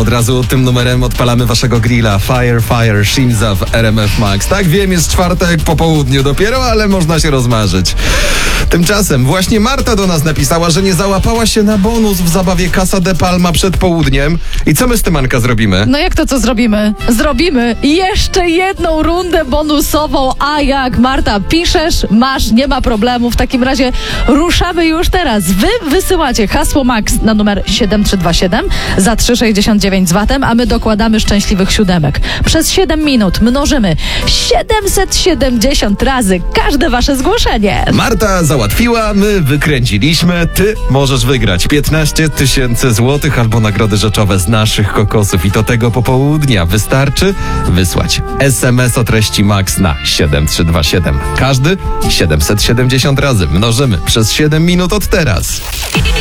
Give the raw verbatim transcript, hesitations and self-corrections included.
Od razu tym numerem odpalamy waszego grilla. Fire, Fire, Shimza w R M F Max. Tak, wiem, jest czwartek po południu dopiero, ale można się rozmarzyć. Tymczasem właśnie Marta do nas napisała, że nie załapała się na bonus w zabawie Casa de Palma przed południem. I co my z tym, Anka, zrobimy? No jak to co zrobimy? Zrobimy jeszcze jedną rundę bonusową, a jak Marta piszesz, masz, nie ma problemu. W takim razie ruszamy już teraz. Wy wysyłacie hasło Max na numer siedem trzy dwa siedem za trzy sześćdziesiąt dziewięć z vatem, a my dokładamy szczęśliwych siódemek. Przez siedem minut mnożymy siedemset siedemdziesiąt razy każde wasze zgłoszenie. Marta załatwiła, my wykręciliśmy, ty możesz wygrać piętnaście tysięcy złotych albo nagrody rzeczowe z naszych kokosów i do tego popołudnia wystarczy wysłać es em es o treści Max na siedem trzy dwa siedem. Każdy siedemset siedemdziesiąt razy mnożymy przez siedem minut od teraz.